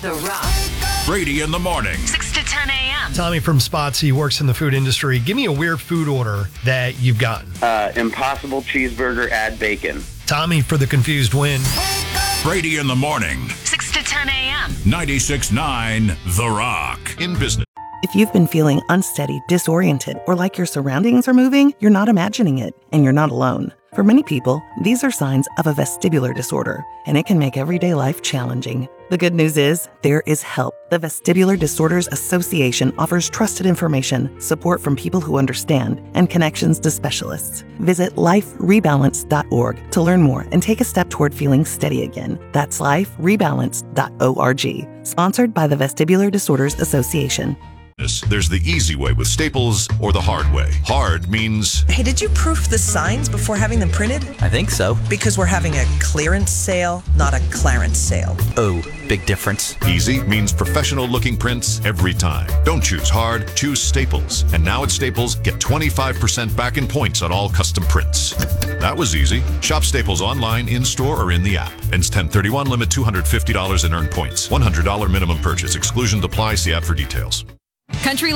The Rock. Brady in the morning. 6 to 10 a.m. Tommy from Spotsy works in the food industry. Give me a weird food order that you've gotten. Impossible cheeseburger, add bacon. Tommy for the confused win. Brady in the morning. 6 to 10 a.m. 96.9 The Rock. In business. If you've been feeling unsteady, disoriented, or like your surroundings are moving, you're not imagining it, and you're not alone. For many people, these are signs of a vestibular disorder, and it can make everyday life challenging. The good news is, there is help. The Vestibular Disorders Association offers trusted information, support from people who understand, and connections to specialists. Visit liferebalance.org to learn more and take a step toward feeling steady again. That's liferebalance.org. Sponsored by the Vestibular Disorders Association. There's the easy way with Staples or the hard way. Hard means... Hey, did you proof the signs before having them printed? I think so. Because we're having a clearance sale, not a clarence sale. Oh, big difference. Easy means professional-looking prints every time. Don't choose hard, choose Staples. And now at Staples, get 25% back in points on all custom prints. That was easy. Shop Staples online, in-store, or in the app. Ends 10/31, limit $250 in earned points. $100 minimum purchase. Exclusions apply. See app for details. Country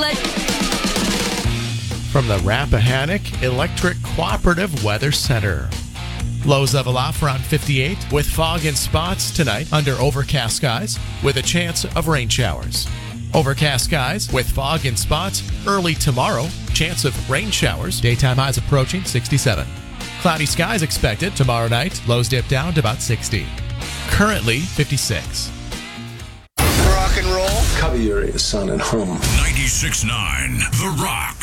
From the Rappahannock Electric Cooperative Weather Center. Lows level off around 58 with fog and spots tonight under overcast skies with a chance of rain showers. Overcast skies with fog and spots early tomorrow. Chance of rain showers. Daytime highs approaching 67. Cloudy skies expected tomorrow night. Lows dip down to about 60. Currently 56. Rock and roll. Cover your ears, son, and home. 96.9 The Rock.